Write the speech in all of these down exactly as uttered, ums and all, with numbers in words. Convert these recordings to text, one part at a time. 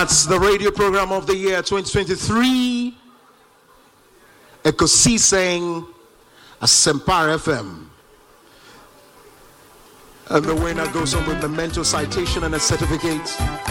That's the radio program of the year twenty twenty-three. Ekosiseng Asempa F M. And the winner goes on with the mental citation and a certificate.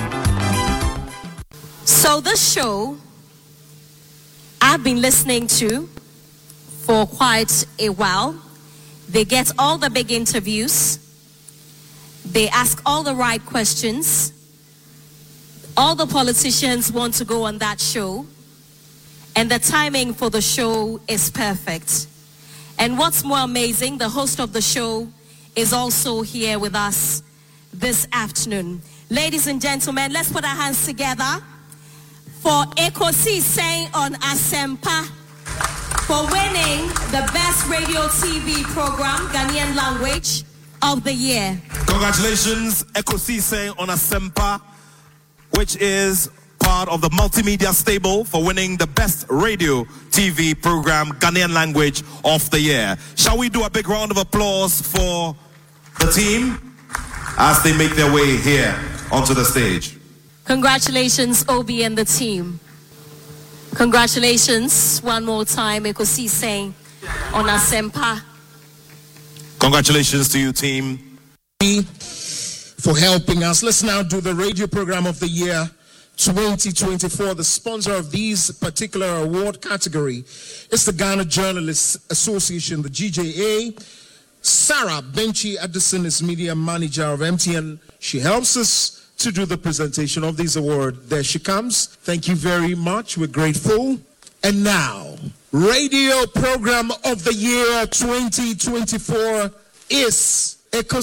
So this show I've been listening to for quite a while. They get all the big interviews. They ask all the right questions. All the politicians want to go on that show. And the timing for the show is perfect. And what's more amazing, the host of the show is also here with us this afternoon. Ladies and gentlemen, let's put our hands together for Ekosiseng on Asempa for winning the best radio T V program, Ghanaian language of the year. Congratulations, Ekosiseng on Asempa, which is part of the multimedia stable, for winning the best radio T V program, Ghanaian language of the year. Shall we do a big round of applause for the team as they make their way here onto the stage? Congratulations, Obi and the team. Congratulations one more time, Ekosiseng on Asempa. Congratulations to you, team. For helping us. Let's now do the radio program of the year twenty twenty-four. The sponsor of this particular award category is the Ghana Journalists Association, the G J A. Sarah Benchi Addison is media manager of M T N. She helps us to do the presentation of this award. There she comes. Thank you very much. We're grateful. And now, radio program of the year twenty twenty-four is Ecos